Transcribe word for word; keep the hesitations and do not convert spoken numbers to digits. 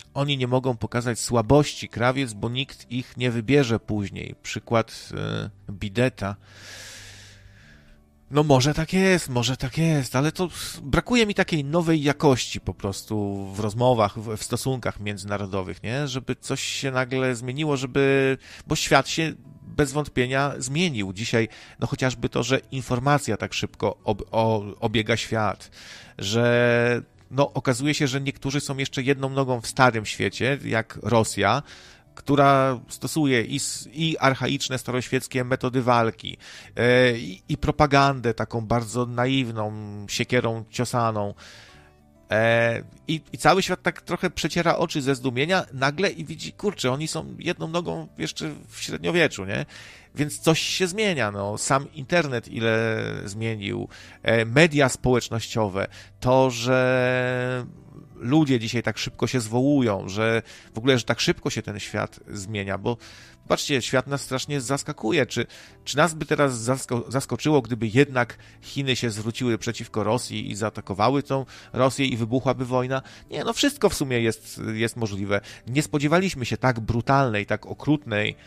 oni nie mogą pokazać słabości krawiec, bo nikt ich nie wybierze później. Przykład y, Bideta. No może tak jest, może tak jest, ale to brakuje mi takiej nowej jakości po prostu w rozmowach, w, w stosunkach międzynarodowych, nie? Żeby coś się nagle zmieniło, żeby... Bo świat się bez wątpienia zmienił. Dzisiaj, no chociażby to, że informacja tak szybko ob, o, obiega świat, że no okazuje się, że niektórzy są jeszcze jedną nogą w starym świecie, jak Rosja, która stosuje i, i archaiczne, staroświeckie metody walki, e, i, i propagandę taką bardzo naiwną, siekierą ciosaną. E, i, I cały świat tak trochę przeciera oczy ze zdumienia nagle i widzi, kurczę, oni są jedną nogą jeszcze w średniowieczu, nie? Więc coś się zmienia, no. Sam internet ile zmienił, e, media społecznościowe, to, że ludzie dzisiaj tak szybko się zwołują, że w ogóle, że tak szybko się ten świat zmienia, bo patrzcie, świat nas strasznie zaskakuje. Czy, czy nas by teraz zasko- zaskoczyło, gdyby jednak Chiny się zwróciły przeciwko Rosji i zaatakowały tą Rosję i wybuchłaby wojna? Nie, no wszystko w sumie jest, jest możliwe. Nie spodziewaliśmy się tak brutalnej, tak okrutnej